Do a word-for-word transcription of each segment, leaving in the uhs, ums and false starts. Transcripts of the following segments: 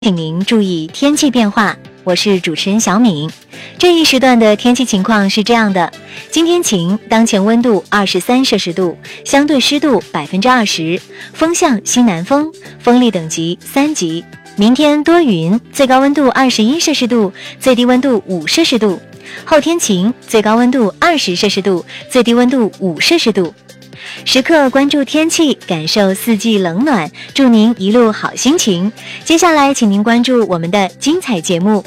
请您注意天气变化，我是主持人小敏。这一时段的天气情况是这样的：今天晴，当前温度二十三摄氏度，相对湿度百分之二十，风向西南风，风力等级三级。明天多云，最高温度二十一摄氏度，最低温度五摄氏度。后天晴，最高温度二十摄氏度，最低温度五摄氏度。时刻关注天气，感受四季冷暖，祝您一路好心情。接下来请您关注我们的精彩节目。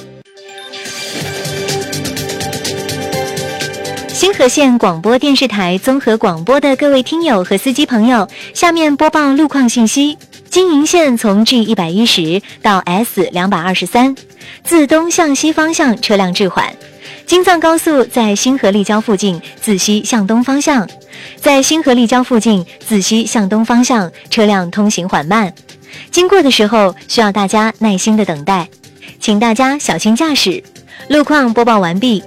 新河县广播电视台综合广播的各位听友和司机朋友，下面播报路况信息。金营线从 G 一百一十 到 S 二二三，自东向西方向车辆滞缓。京藏高速在新河立交附近自西向东方向，在新河立交附近自西向东方向车辆通行缓慢，经过的时候需要大家耐心的等待，请大家小心驾驶。路况播报完毕。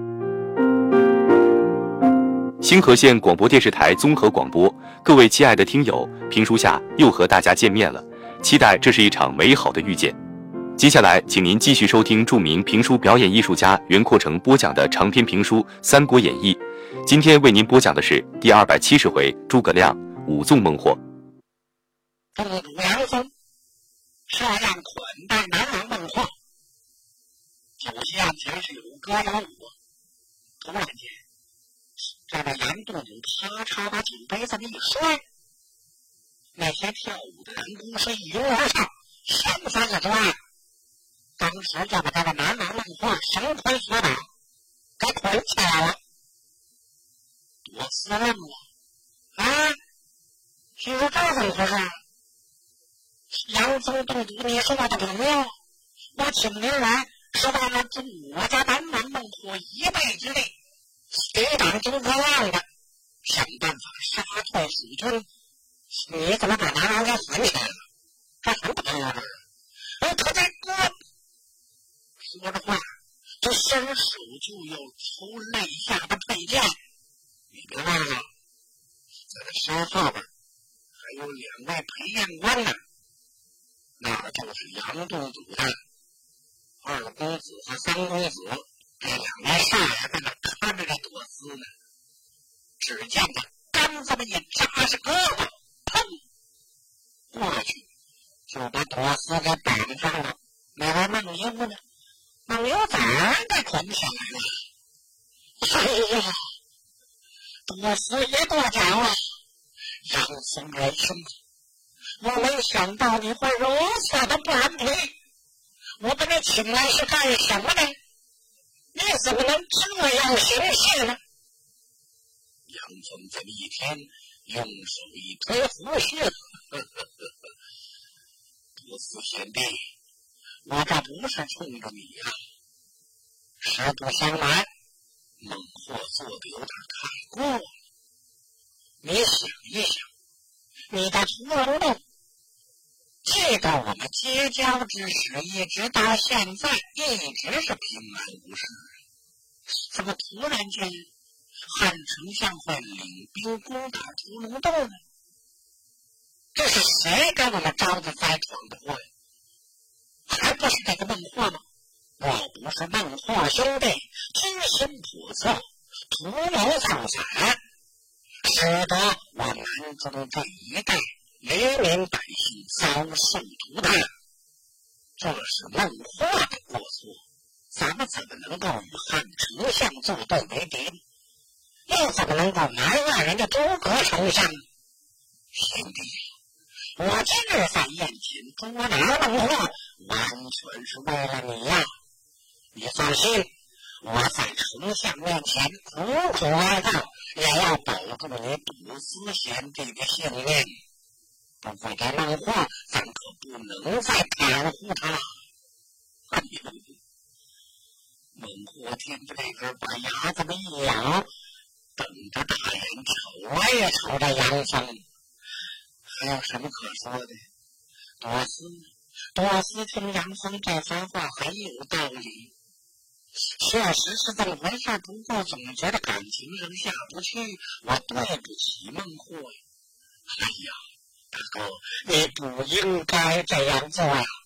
新河县广播电视台综合广播，各位亲爱的听友，评书下又和大家见面了，期待这是一场美好的遇见。接下来请您继续收听著名评书表演艺术家袁阔成播讲的长篇评书《三国演义》，今天为您播讲的是第二百七十回诸葛亮武纵孟获。 这个杨松设宴款待南王孟获，酒席案前是有歌有舞，突然间这个杨洞主啪嚓把酒杯子一摔，那些跳舞的人公是一拥而上，身翻了转，当时就把这个南王孟获绳捆索绑，给捆起来了。多斯问了：“啊，是这怎么回事？杨宗洞主，你是我的朋友，我请您来是为了助我家南王孟获一臂之力，抵挡诸葛亮的，想办法杀退蜀军。你怎么把南王给捆起来了？这很不对啊！哎，他这个说着话，这伸手就要抽肋下的佩剑。你别忘了，在这身后边还有两位陪宴官呢，那就是杨洞主的二公子和三公子，这两位少爷在那看着这朵斯呢。只见他刚这么一扎实胳膊，砰过去就把朵斯给绑上了。那位孟优呢？孟优怎么给捆起来了？哎呀，朵斯也跺脚了。杨松人生，我没想到你会如此的不安推，我把你请来是干什么呢？你怎么能这样行事呢？杨松这么一天用手一推胡须，呵呵呵呵，朵斯贤弟，我这不是冲着你呀、啊，实不相瞒，孟获做的有点太过了。你想一想，你的屠龙洞记得我们结交之时，一直到现在一直是平安无事，怎么突然间汉丞相会领兵攻打屠龙洞呢？这是谁给我们招的灾闯的祸呀？还不是这个孟获吗？若不是孟获兄弟居心叵测，图谋造反，使得我南中这一带黎民百姓遭受涂炭，这是孟获的过错，咱们怎么能够与汉丞相作对为敌呢？又怎么能够埋怨人家诸葛丞相呢？兄弟，我今日在宴前捉拿孟获，完全是为了你呀、啊！你放心，我在丞相面前苦苦哀悼，也要保住你朵斯贤弟的性命。不过这孟获，咱可不能再袒护他。哎呦，孟获听这个，把牙这么一咬，瞪着大眼瞅也瞅着杨松，还有什么可说的？朵斯，朵斯听杨松这番话很有道理，确实是这么回事，不过总觉得感情上下不去，我对不起孟获呀。哎呀，大哥，你不应该这样做呀、啊！